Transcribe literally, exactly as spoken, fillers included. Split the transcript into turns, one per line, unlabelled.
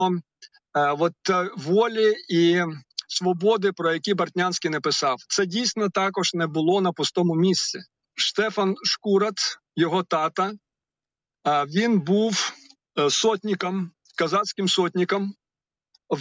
от, волі і свободи, про які Бартнянський не писав. Це дійсно також не було на пустому місці. Штефан Шкурат, його тата, він був сотником, казацьким сотником,